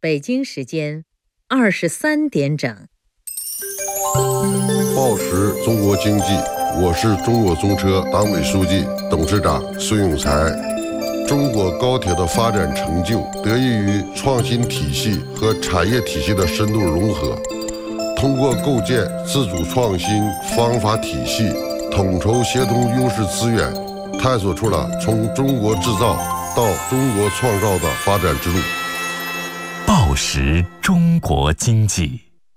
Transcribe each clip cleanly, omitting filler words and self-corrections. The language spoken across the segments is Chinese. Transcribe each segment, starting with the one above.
北京时间23点整。 报时中国经济，我是中国中车党委书记、董事长孙永才。中国高铁的发展成就得益于创新体系和产业体系的深度融合，通过构建自主创新方法体系，统筹协同优势资源，探索出了从中国制造到中国创造的发展之路。 报时中国经济，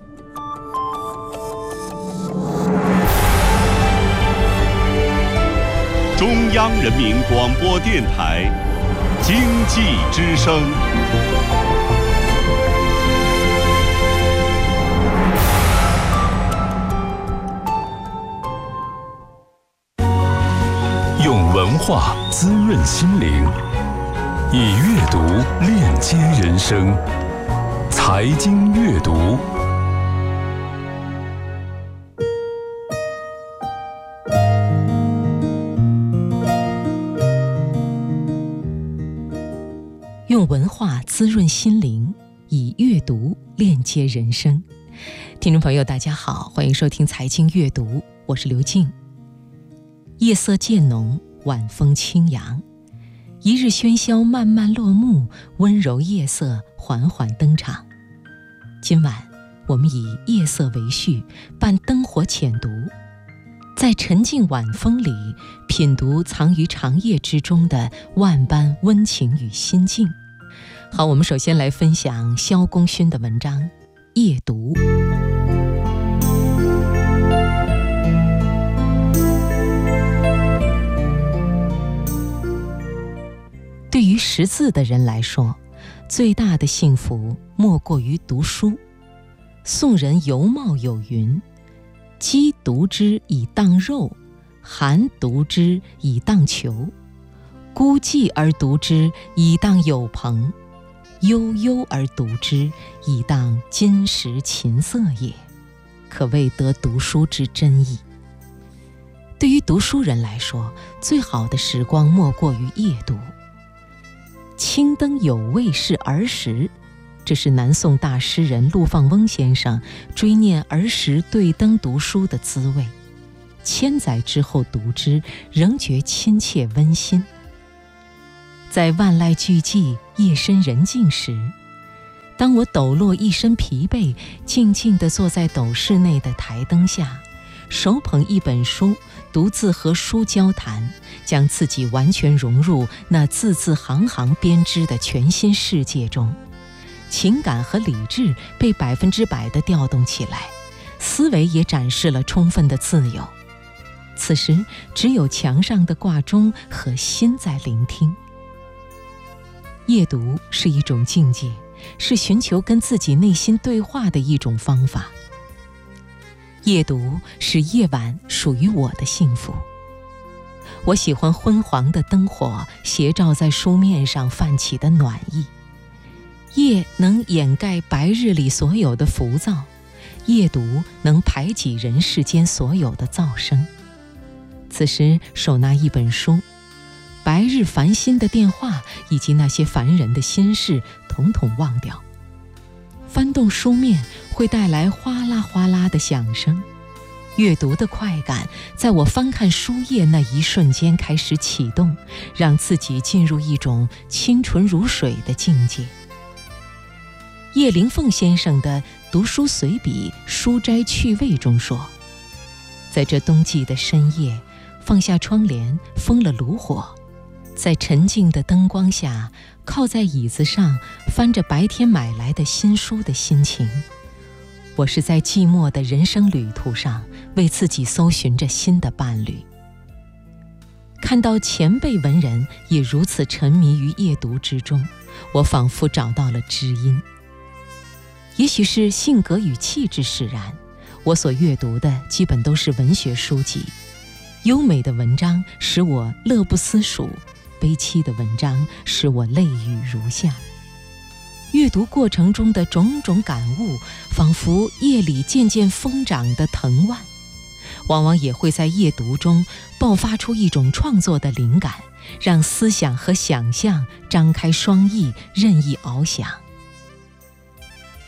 中央人民广播电台经济之声。 用文化滋润心灵，以阅读链接人生。财经阅读， 用文化滋润心灵，以阅读链接人生。听众朋友大家好，欢迎收听财经阅读，我是刘静。夜色渐浓，晚风轻扬，一日喧嚣慢慢落幕，温柔夜色缓缓登场。今晚我们以夜色为序，伴灯火浅读，在沉静晚风里品读藏于长夜之中的万般温情与心境。好，我们首先来分享萧功勋的文章《夜读》。对于识字的人来说，最大的幸福莫过于读书。宋人游茂有云：饥读之以当肉，寒读之以当裘，孤寂而读之以当友朋，悠悠而读之以当金石琴瑟也，可谓得读书之真意。对于读书人来说，最好的时光莫过于夜读。青灯有味是儿时，这是南宋大诗人陆放翁先生追念儿时对灯读书的滋味，千载之后读之，仍觉亲切温馨。在万籁俱寂、夜深人静时，当我抖落一身疲惫，静静地坐在斗室内的台灯下，手捧一本书，独自和书交谈，将自己完全融入那字字行行编织的全新世界中，情感和理智被100%地调动起来，思维也展示了充分的自由。此时只有墙上的挂钟和心在聆听。夜读是一种境界，是寻求跟自己内心对话的一种方法。夜读使夜晚属于我的幸福。我喜欢昏黄的灯火斜照在书面上泛起的暖意。夜能掩盖白日里所有的浮躁，夜读能排挤人世间所有的噪声。此时手拿一本书，白日烦心的电话以及那些烦人的心事统统忘掉。翻动书面会带来哗啦哗啦的响声，阅读的快感在我翻看书页那一瞬间开始启动，让自己进入一种清纯如水的境界。叶灵凤先生的读书随笔《书斋趣味》中说，在这冬季的深夜，放下窗帘，封了炉火，在沉静的灯光下，靠在椅子上翻着白天买来的新书的心情，我是在寂寞的人生旅途上为自己搜寻着新的伴侣。看到前辈文人也如此沉迷于夜读之中，我仿佛找到了知音。也许是性格与气质使然，我所阅读的基本都是文学书籍。优美的文章使我乐不思蜀，悲凄的文章使我泪雨如下。阅读过程中的种种感悟，仿佛夜里渐渐疯长的藤蔓，往往也会在夜读中爆发出一种创作的灵感，让思想和想象张开双翼，任意翱翔。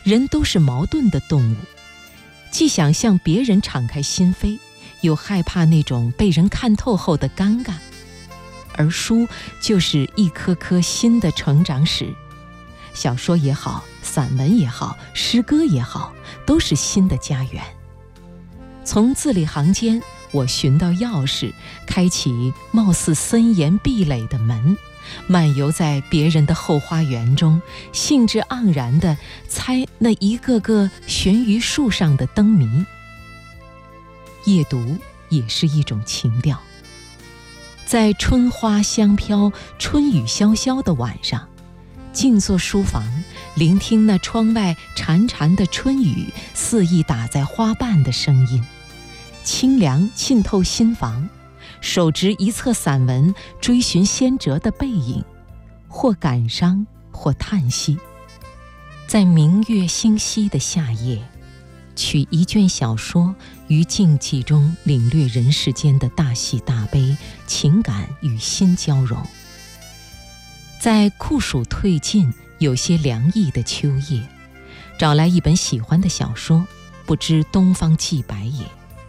人都是矛盾的动物，既想向别人敞开心扉，又害怕那种被人看透后的尴尬。而书就是一颗颗新的成长史，小说也好，散文也好，诗歌也好，都是新的家园。从字里行间，我寻到钥匙，开启貌似森严壁垒的门，漫游在别人的后花园中，兴致盎然地猜那一个个悬于树上的灯谜。夜读也是一种情调，在春花香飘、春雨潇潇的晚上，静坐书房，聆听那窗外潺潺的春雨肆意打在花瓣的声音，清凉浸透心房，手执一册散文，追寻先哲的背影，或感伤，或叹息。在明月星稀的夏夜，取一卷小说于静寂中领略人世间的大喜大悲，情感与心交融。在酷暑退尽，有些凉意的秋夜，找来一本喜欢的小说，不知东方既白也。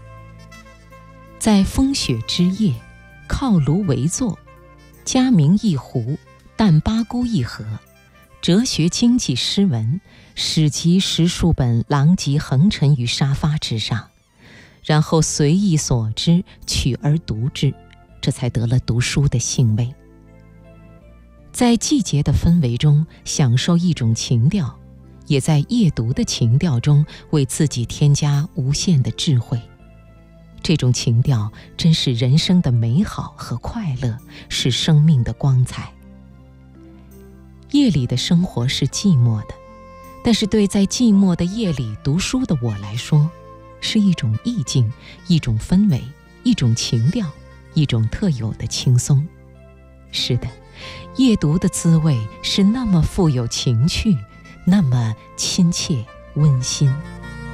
在风雪之夜，靠炉围坐，佳茗一壶，淡八菇一盒，哲学经济诗文史籍10数本狼藉横陈于沙发之上，然后随意所知，取而读之，这才得了读书的兴味。在季节的氛围中享受一种情调，也在夜读的情调中为自己添加无限的智慧。这种情调真是人生的美好和快乐，是生命的光彩。夜里的生活是寂寞的，但是对在寂寞的夜里读书的我来说，是一种意境，一种氛围，一种情调，一种特有的轻松。是的，夜读的滋味是那么富有情趣，那么亲切温馨。